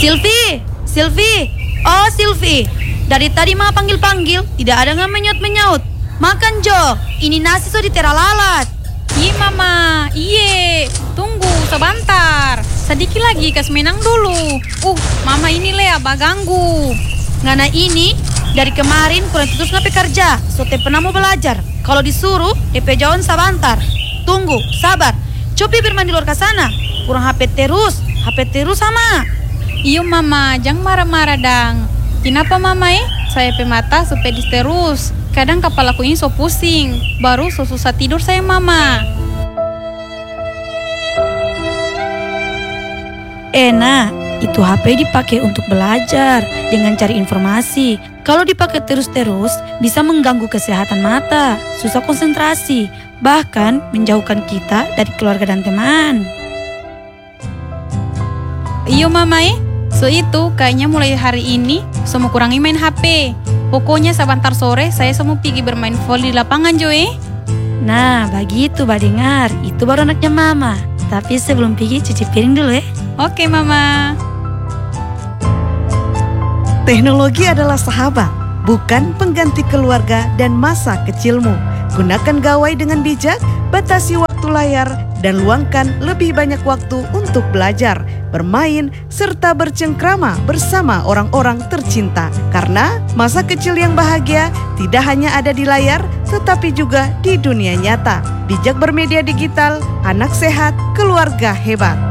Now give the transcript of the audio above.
Silvi, Silvi, oh Silvi. Dari tadi mama panggil-panggil, tidak ada nggak menyut-menyut. Makan Jo, ini nasi sudah ditera lalat. Iya mama, iye. Tunggu sebentar. Sedikit lagi kas menang dulu. Mama ini le abah ganggu. Ngana ini, dari kemarin kurang terus ngapain kerja. Sote pernah mau belajar. Kalau disuruh, DP jauhan sebentar. Tunggu, sabar. Coba bermain di luar ke sana. Kurang HP terus sama. Iyo mama, jangan marah-marah dang. Kenapa mama Saya pemata supaya terus. Kadang kepalaku ini so pusing. Baru so susah tidur saya mama. Itu HP dipakai untuk belajar dengan cari informasi. Kalau dipakai terus-terus, bisa mengganggu kesehatan mata, susah konsentrasi, bahkan menjauhkan kita dari keluarga dan teman. Iyo mama So itu kayaknya mulai hari ini semua kurangi main HP. Pokoknya sebentar sore saya semua pergi bermain volley di lapangan Joe. Nah begitu dengar, itu baru anaknya mama. Tapi sebelum pergi cuci piring dulu ya. Oke mama. Teknologi adalah sahabat, bukan pengganti keluarga dan masa kecilmu. Gunakan gawai dengan bijak, batasi waktu layar, dan luangkan lebih banyak waktu untuk belajar, bermain, serta bercengkrama bersama orang-orang tercinta. Karena masa kecil yang bahagia tidak hanya ada di layar, tetapi juga di dunia nyata. Bijak bermedia digital, anak sehat, keluarga hebat.